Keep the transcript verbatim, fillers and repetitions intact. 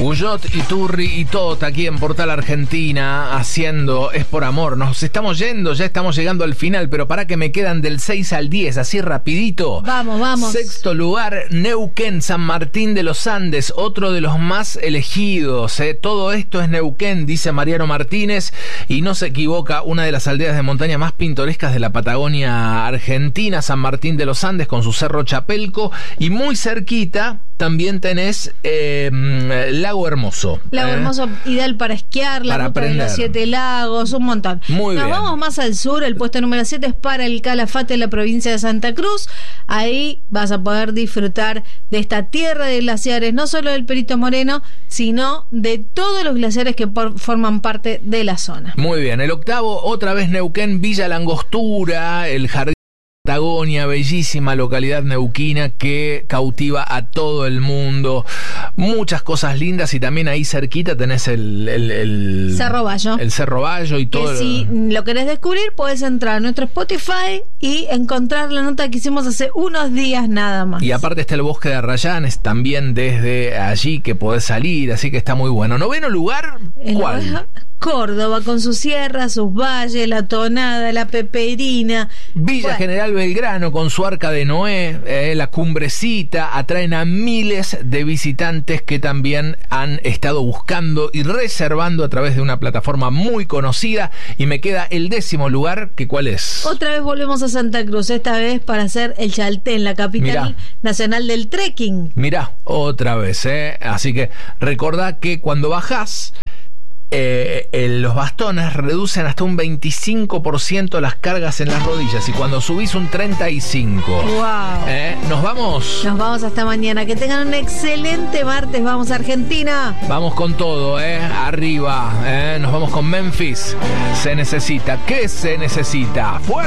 Guyot, Iturri y Tot aquí en Portal Argentina haciendo Es por Amor. Nos estamos yendo, ya estamos llegando al final, pero para que me quedan del seis al diez, así rapidito. Vamos, vamos. Sexto lugar, Neuquén, San Martín de los Andes, otro de los más elegidos. ¿eh? Todo esto es Neuquén, dice Mariano Martínez, y no se equivoca, una de las aldeas de montaña más pintorescas de la Patagonia Argentina, San Martín de los Andes, con su cerro Chapelco, y muy cerquita también tenés eh, Lago Hermoso. Lago ¿eh? Hermoso, ideal para esquiar, la Para ruta aprender. de los siete lagos, un montón. Muy Nos bien. vamos más al sur, el puesto número siete es para el Calafate, en la provincia de Santa Cruz. Ahí vas a poder disfrutar de esta tierra de glaciares, no solo del Perito Moreno, sino de todos los glaciares que por, forman parte de la zona. Muy bien, el octavo, otra vez Neuquén, Villa Langostura, el jardín Patagonia, bellísima localidad neuquina que cautiva a todo el mundo, muchas cosas lindas, y también ahí cerquita tenés el, el, el Cerro Bayo. el Cerro Bayo y todo. Que si lo querés descubrir, podés entrar a nuestro Spotify y encontrar la nota que hicimos hace unos días nada más. Y aparte está el Bosque de Arrayanes, también desde allí que podés salir, así que está muy bueno. Noveno lugar, ¿cuál? La Córdoba, con sus sierras, sus valles, la Tonada, la Peperina. Villa Bueno. General Belgrano con su Arca de Noé, eh, la Cumbrecita, atraen a miles de visitantes que también han estado buscando y reservando a través de una plataforma muy conocida. Y me queda el décimo lugar, que ¿cuál es? Otra vez volvemos a Santa Cruz, esta vez para hacer el Chaltén, la capital Mirá. nacional del trekking. Mirá, otra vez, ¿eh? Así que recordá que cuando bajás, Eh, eh, los bastones reducen hasta un veinticinco por ciento las cargas en las rodillas, y cuando subís un treinta y cinco por ciento. Wow. ¿Eh? ¿Nos vamos? Nos vamos hasta mañana. Que tengan un excelente martes. Vamos a Argentina. Vamos con todo, ¿eh? Arriba, ¿eh? Nos vamos con Memphis. Se necesita. ¿Qué se necesita? ¡Fuerte!